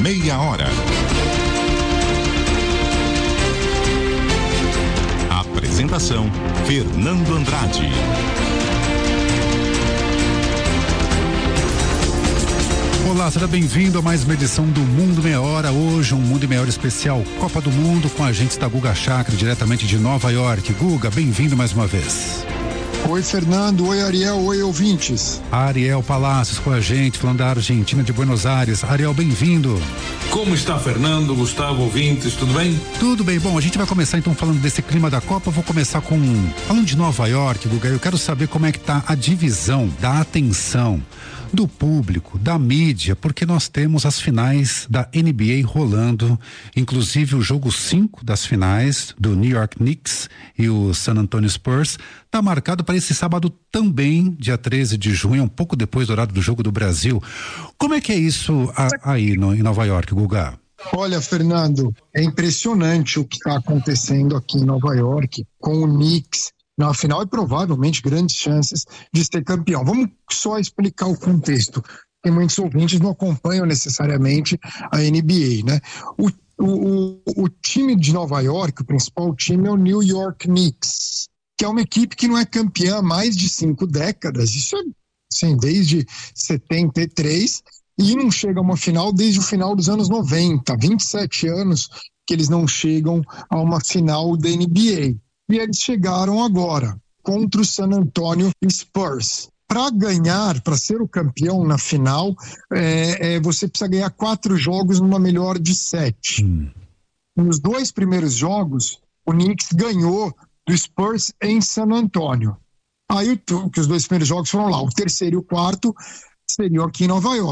meia hora. Apresentação: Fernando Andrade. Olá, seja bem-vindo a mais uma edição do Mundo Meia Hora. Hoje, um Mundo Meia Hora especial Copa do Mundo, com a agente da Guga Chakra, diretamente de Nova York. Guga, bem-vindo mais uma vez. Oi, Fernando. Oi, Ariel. Oi, ouvintes. Ariel Palacios com a gente, falando da Argentina, de Buenos Aires. Ariel, bem-vindo. Como está, Fernando, Gustavo, ouvintes, tudo bem? Tudo bem. Bom, a gente vai começar então falando desse clima da Copa. Vou começar falando de Nova York, Guga. Eu quero saber como é que tá a divisão da atenção do público, da mídia, porque nós temos as finais da NBA rolando, inclusive o jogo 5 das finais do New York Knicks e o San Antonio Spurs está marcado para esse sábado também, dia 13 de junho, um pouco depois do horário do jogo do Brasil. Como é que é isso aí em Nova York, Guga? Olha, Fernando, é impressionante o que está acontecendo aqui em Nova York com o Knicks na final e provavelmente grandes chances de ser campeão. Vamos só explicar o contexto, porque muitos ouvintes não acompanham necessariamente a NBA, né? O time de Nova York, o principal time é o New York Knicks, que é uma equipe que não é campeã há mais de 5 décadas, isso é assim, desde 73, e não chega a uma final desde o final dos anos 90, 27 anos que eles não chegam a uma final da NBA. E eles chegaram agora contra o San Antonio Spurs. Para ganhar, para ser o campeão na final, você precisa ganhar 4 jogos numa melhor de 7. Nos 2 primeiros jogos, o Knicks ganhou do Spurs em San Antonio. Aí que os 2 primeiros jogos foram lá. O terceiro e o quarto seriam aqui em Nova York.